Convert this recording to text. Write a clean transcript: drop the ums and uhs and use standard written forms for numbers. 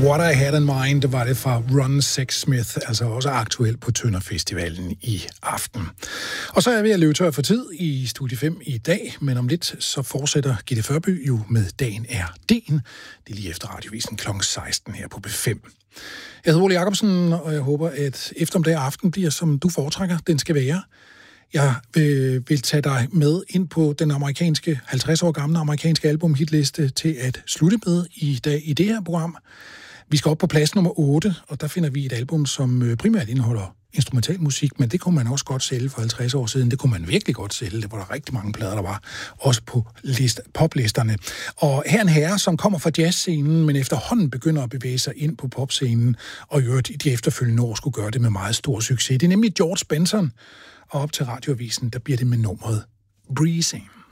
What I Had in Mind, var det fra Ron Sexsmith, altså også aktuelt på Tønder Festivalen i aften. Og så er jeg ved at løbe tør for tid i Studie 5 i dag, men om lidt så fortsætter Gitte Førby jo med Dagen er D'en. Det er lige efter radiovisen kl. 16 her på B5. Jeg hedder Ole Jacobsen, og jeg håber, at eftermiddag og aften bliver, som du foretrækker, den skal være. Jeg vil tage dig med ind på den amerikanske, 50 år gamle amerikanske albumhitliste til at slutte med i dag i det her program. Vi skal op på plads nummer 8, og der finder vi et album, som primært indeholder instrumental musik, men det kunne man også godt sælge for 50 år siden. Det kunne man virkelig godt sælge. Det var der rigtig mange plader, der var, også på poplisterne. Og her en herre, som kommer fra jazzscenen, men efterhånden begynder at bevæge sig ind på popscenen, og i øvrigt i de efterfølgende år skulle gøre det med meget stor succes. Det er nemlig George Benson, og op til radioavisen, der bliver det med nummeret Breezing.